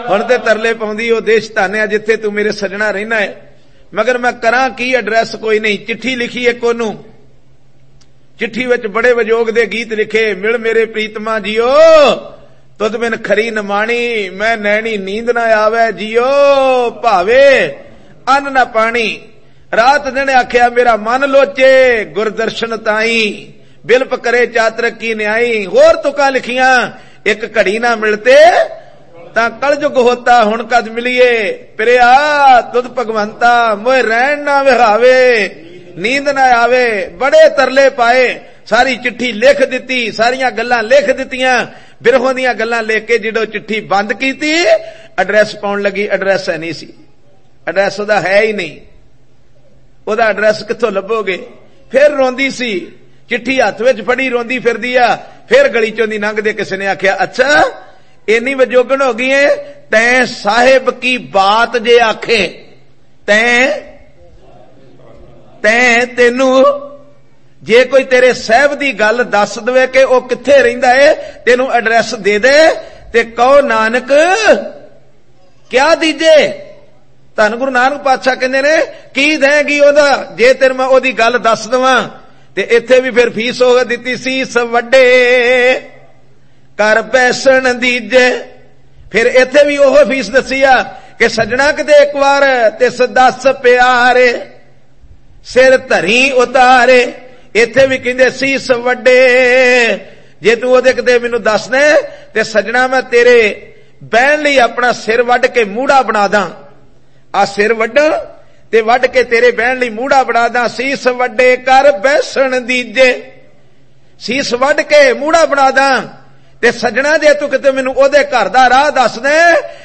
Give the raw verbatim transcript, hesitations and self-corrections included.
हुण ते तरले पाउंदी ओ देश धानिया जिथे तू मेरे सजना रहना है, मगर मैं करा की एड्रैस कोई नहीं। चिट्ठी लिखी एक ओनू, चिट्ठी विच बड़े वजोग दे गीत लिखे। मिल मेरे प्रीतमा जियो तुद बिन खरी न माणी, मैं नैनी नींद ना आवे जियो भावे अन्न न पानी। रात दिन आख्या मेरा मन लोचे गुरदर्शन ताई, बिलप करे चातरक की न्याई। होर तुका लिखियां एक घड़ी ना मिलते ता कलजुग होता, हुण कद मिलिए प्रिया तुद भगवंता, मोए रहन ना विहावे नींद ना आवे। बड़े तरले पाए, सारी चिट्ठी लिख दिती, सारियां गल्लां लिख दित्तियां, बिरहों दियां गल्लां लिख के जिदों चिट्ठी बंद कीती एड्रैस पाउण लगी, एड्रैस है नहीं सी, एड्रैस ओदा है ही नहीं, ओदा एड्रैस कित्थों लभोगे। फिर रोंदी सी, चिट्ठी हत्थ विच फड़ी रोंदी फिरदी आ। फिर गली चों दी लंघदे किसी ने आख्या अच्छा इन्नी वजोगन हो गई है, तैं साहिब की बात जे आखे, तैं तैं तेनू जे कोई तेरे साहब दी गल दस दवे कि वह कित्थे रहिंदा है, तेनू एड्रैस दे दे ते कहो नानक क्या दीजे। धन गुरु नानक पातशाह कहंदे ने की देंगी ओदा जे तेरे मैं ओदी गल दस दवां। ते इत्थे भी फिर फीस हो दिती सीस वड्डे कर बैसन दीजे। फिर इत्थे भी ओह फीस दसी आ कि सजना किते एक बार तिस दस प्यारे सिर धरी उतारे। इत्थे भी कहंदे सीस वड्डे, जे तू ओदे किते मैनू दस दे ते सजना मैं तेरे बहन लई अपना सिर वड्ड के मूड़ा बना दा। आ सिर वड्डा ते वड्ड के तेरे बहन लई मूड़ा बना दा। सीस वड्डे कर बैसन दीजे, सीस वड्ड के मूड़ा बना दा ते सजना जे तू किते मैनू ओदे घर दा राह दस दे